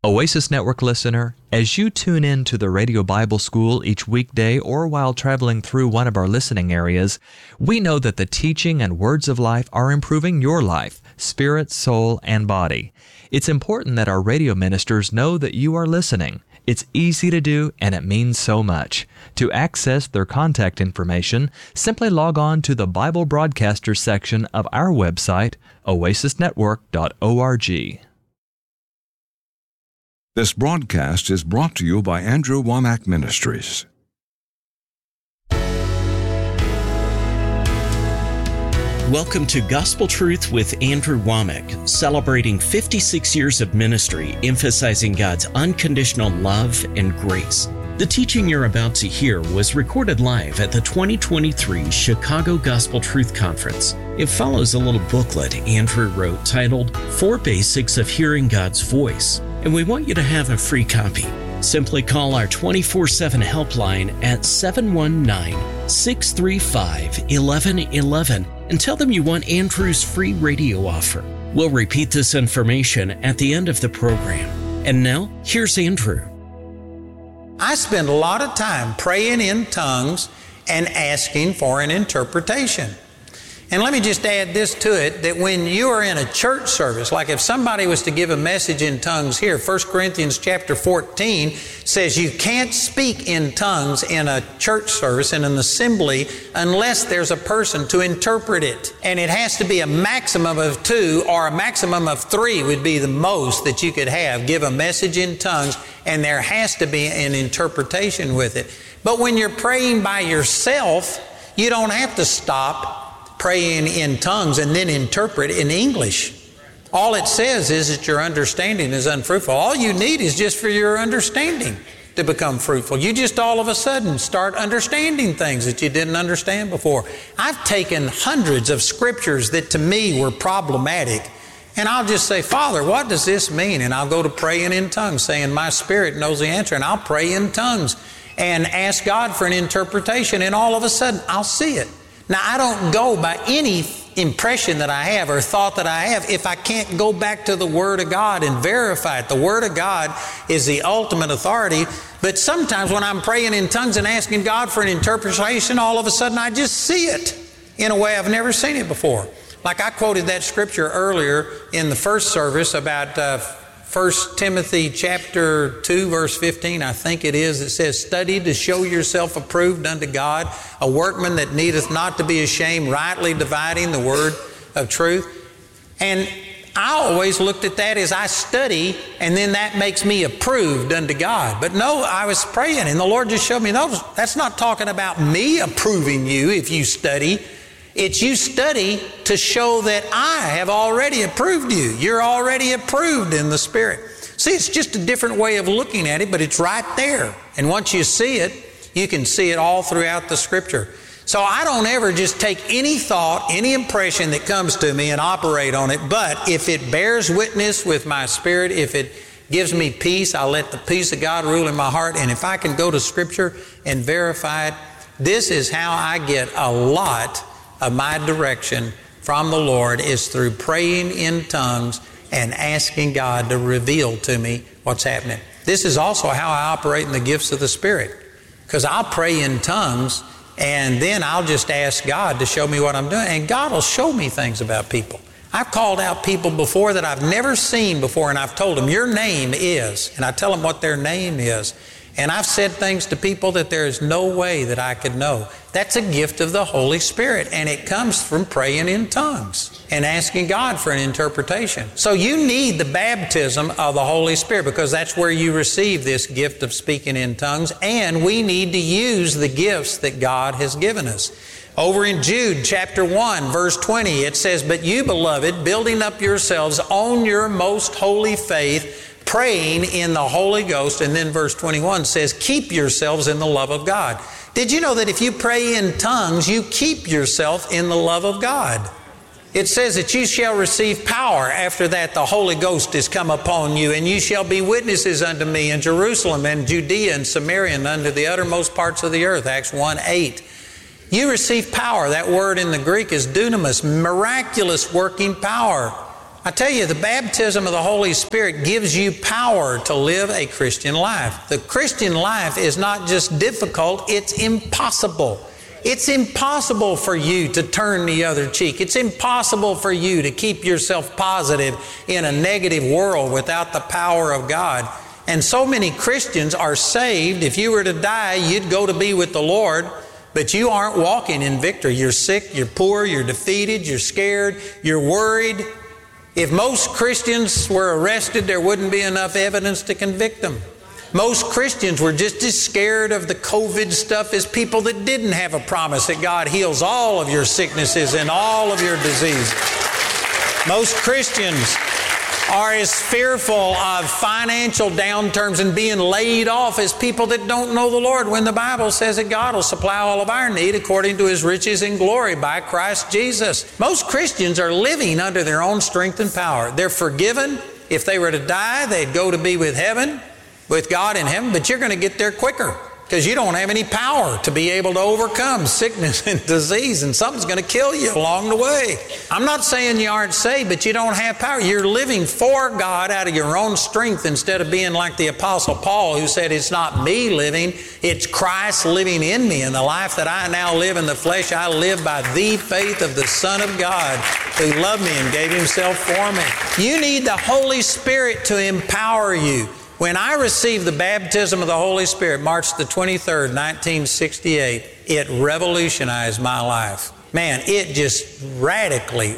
Oasis Network listener, as you tune in to the Radio Bible School each weekday or while traveling through one of our listening areas, we know that the teaching and words of life are improving your life, spirit, soul, and body. It's important that our radio ministers know that you are listening. It's easy to do, and it means so much. To access their contact information, simply log on to the Bible Broadcasters section of our website, oasisnetwork.org. This broadcast is brought to you by Andrew Womack Ministries. Welcome to Gospel Truth with Andrew Womack, celebrating 56 years of ministry, emphasizing God's unconditional love and grace. The teaching you're about to hear was recorded live at the 2023 Chicago Gospel Truth Conference. It follows a little booklet Andrew wrote titled 4 Basics of Hearing God's Voice, and we want you to have a free copy. Simply call our 24/7 helpline at 719-635-1111 and tell them you want Andrew's free radio offer. We'll repeat this information at the end of the program. And now, here's Andrew. I spend a lot of time praying in tongues and asking for an interpretation. And let me just add this to it, that when you are in a church service, like if somebody was to give a message in tongues here, 1 Corinthians chapter 14 says you can't speak in tongues in a church service, in an assembly, unless there's a person to interpret it. And it has to be a maximum of 2 or a maximum of 3 would be the most that you could have. Give a message in tongues, and there has to be an interpretation with it. But when you're praying by yourself, you don't have to stop praying in tongues and then interpret in English. All it says is that your understanding is unfruitful. All you need is just for your understanding to become fruitful. You just all of a sudden start understanding things that you didn't understand before. I've taken hundreds of scriptures that to me were problematic, and I'll just say, Father, what does this mean? And I'll go to praying in tongues, saying my spirit knows the answer, and I'll pray in tongues and ask God for an interpretation, and all of a sudden I'll see it. Now, I don't go by any impression that I have or thought that I have if I can't go back to the Word of God and verify it. The Word of God is the ultimate authority, but sometimes when I'm praying in tongues and asking God for an interpretation, all of a sudden I just see it in a way I've never seen it before. Like I quoted that scripture earlier in the first service about 1 Timothy chapter 2, verse 15, I think it is. It says, study to show yourself approved unto God, a workman that needeth not to be ashamed, rightly dividing the word of truth. And I always looked at that as I study, and then that makes me approved unto God. But no, I was praying, and the Lord just showed me, no, that's not talking about me approving you if you study. It's you study to show that I have already approved you. You're already approved in the Spirit. See, it's just a different way of looking at it, but it's right there. And once you see it, you can see it all throughout the Scripture. So I don't ever just take any thought, any impression that comes to me and operate on it. But if it bears witness with my spirit, if it gives me peace, I'll let the peace of God rule in my heart. And if I can go to Scripture and verify it, this is how I get a lot of my direction from the Lord, is through praying in tongues and asking God to reveal to me what's happening. This is also how I operate in the gifts of the Spirit, because I'll pray in tongues and then I'll just ask God to show me what I'm doing, and God will show me things about people. I've called out people before that I've never seen before, and I've told them, your name is, and I tell them what their name is. And I've said things to people that there is no way that I could know. That's a gift of the Holy Spirit, and it comes from praying in tongues and asking God for an interpretation. So you need the baptism of the Holy Spirit, because that's where you receive this gift of speaking in tongues, and we need to use the gifts that God has given us. Over in Jude chapter 1, verse 20, it says, but you, beloved, building up yourselves on your most holy faith, praying in the Holy Ghost. And then verse 21 says, keep yourselves in the love of God. Did you know that if you pray in tongues, you keep yourself in the love of God? It says that you shall receive power. After that, the Holy Ghost is come upon you, and you shall be witnesses unto me in Jerusalem and Judea and Samaria and unto the uttermost parts of the earth. Acts 1:8. You receive power. That word in the Greek is dunamis, miraculous working power. I tell you, the baptism of the Holy Spirit gives you power to live a Christian life. The Christian life is not just difficult, it's impossible. It's impossible for you to turn the other cheek. It's impossible for you to keep yourself positive in a negative world without the power of God. And so many Christians are saved. If you were to die, you'd go to be with the Lord, but you aren't walking in victory. You're sick, you're poor, you're defeated, you're scared, you're worried. If most Christians were arrested, there wouldn't be enough evidence to convict them. Most Christians were just as scared of the COVID stuff as people that didn't have a promise that God heals all of your sicknesses and all of your disease. Most Christians are as fearful of financial downturns and being laid off as people that don't know the Lord, when the Bible says that God will supply all of our need according to His riches in glory by Christ Jesus. Most Christians are living under their own strength and power. They're forgiven. If they were to die, they'd go to be with heaven, with God in heaven, but you're going to get there quicker because you don't have any power to be able to overcome sickness and disease, and something's going to kill you along the way. I'm not saying you aren't saved, but you don't have power. You're living for God out of your own strength instead of being like the Apostle Paul, who said, it's not me living, it's Christ living in me. And the life that I now live in the flesh, I live by the faith of the Son of God who loved me and gave Himself for me. You need the Holy Spirit to empower you. When I received the baptism of the Holy Spirit, March the 23rd, 1968, it revolutionized my life. Man, it just radically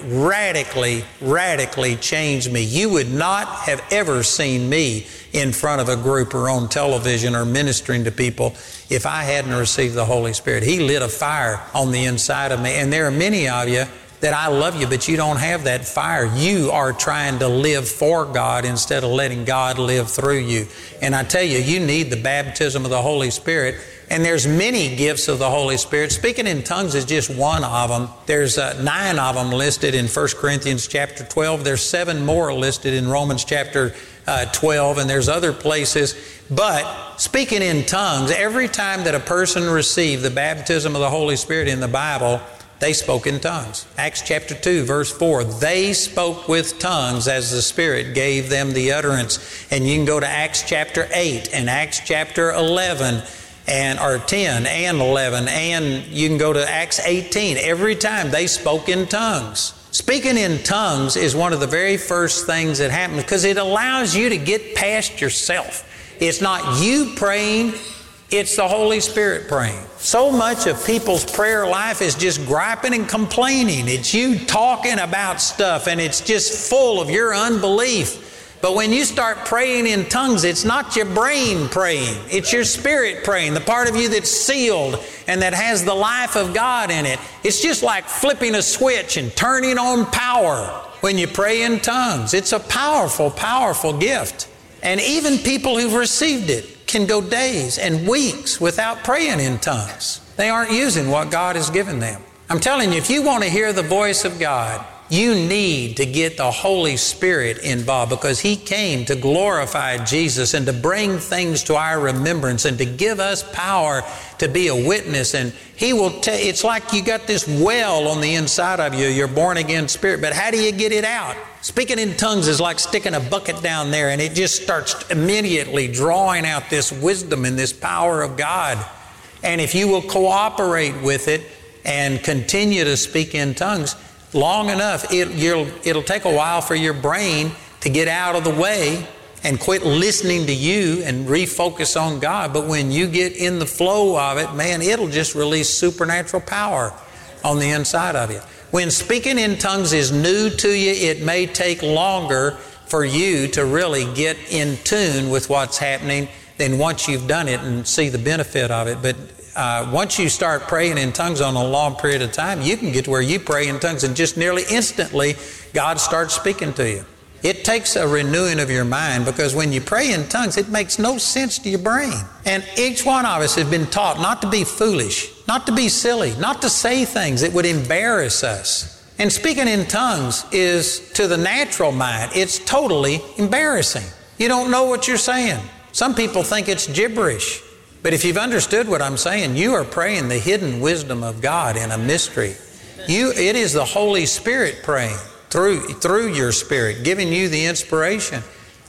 changed me. You would not have ever seen me in front of a group or on television or ministering to people if I hadn't received the Holy Spirit. He lit a fire on the inside of me. And there are many of you that I love you, but you don't have that fire. You are trying to live for God instead of letting God live through you. And I tell you, you need the baptism of the Holy Spirit. And there's many gifts of the Holy Spirit. Speaking in tongues is just one of them. There's 9 of them listed in 1 Corinthians chapter 12. There's 7 more listed in Romans chapter 12, and there's other places. But speaking in tongues, every time that a person received the baptism of the Holy Spirit in the Bible, they spoke in tongues. Acts chapter 2, verse 4, they spoke with tongues as the Spirit gave them the utterance. And you can go to Acts chapter 8 and Acts chapter 11 or 10 and 11, and you can go to Acts 18. Every time they spoke in tongues. Speaking in tongues is one of the very first things that happens because it allows you to get past yourself. It's not you praying, it's the Holy Spirit praying. So much of people's prayer life is just griping and complaining. It's you talking about stuff, and it's just full of your unbelief. But when you start praying in tongues, it's not your brain praying. It's your spirit praying, the part of you that's sealed and that has the life of God in it. It's just like flipping a switch and turning on power when you pray in tongues. It's a powerful, powerful gift. And even people who've received it can go days and weeks without praying in tongues. They aren't using what God has given them. I'm telling you, if you want to hear the voice of God, you need to get the Holy Spirit involved, because He came to glorify Jesus and to bring things to our remembrance and to give us power to be a witness. And He will it's like you got this well on the inside of you, your born again spirit, but how do you get it out? Speaking in tongues is like sticking a bucket down there, and it just starts immediately drawing out this wisdom and this power of God. And if you will cooperate with it and continue to speak in tongues long enough, it'll take a while for your brain to get out of the way and quit listening to you and refocus on God. But when you get in the flow of it, man, it'll just release supernatural power on the inside of you. When speaking in tongues is new to you, it may take longer for you to really get in tune with what's happening than once you've done it and see the benefit of it. But once you start praying in tongues on a long period of time, you can get to where you pray in tongues and just nearly instantly God starts speaking to you. It takes a renewing of your mind, because when you pray in tongues, it makes no sense to your brain. And each one of us has been taught not to be foolish, not to be silly, not to say things that would embarrass us. And speaking in tongues is, to the natural mind, it's totally embarrassing. You don't know what you're saying. Some people think it's gibberish. But if you've understood what I'm saying, you are praying the hidden wisdom of God in a mystery. It is the Holy Spirit praying. through your spirit, giving you the inspiration.